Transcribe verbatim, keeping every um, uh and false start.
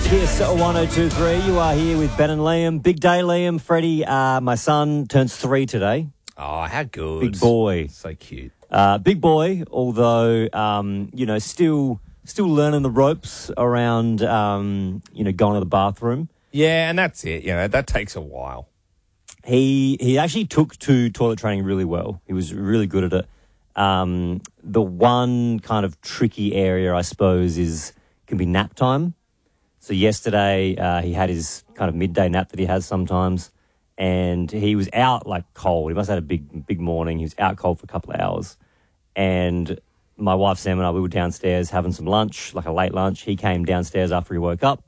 Kiss one oh two three. You are here with Ben and Liam. Big day, Liam. Freddie, uh, my son, turns three today. Oh, how good. Big boy. So cute. Uh, big boy, although, um, you know, still still learning the ropes around, um, you know, going to the bathroom. Yeah, and that's it. You know, that takes a while. He he actually took to toilet training really well. He was really good at it. Um, the one kind of tricky area, I suppose, is can be nap time. So yesterday uh, he had his kind of midday nap that he has sometimes, and he was out like cold. He must have had a big big morning. He was out cold for a couple of hours, and my wife Sam and I, we were downstairs having some lunch, like a late lunch. He came downstairs after he woke up,